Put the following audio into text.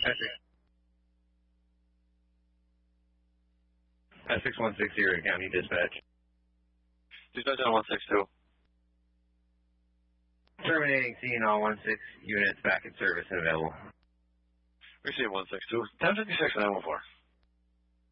Patrick. 6160 County Dispatch. Dispatch on 162. Terminating scene, all 16 units back in service and available. Receive 162. 1056 and 914.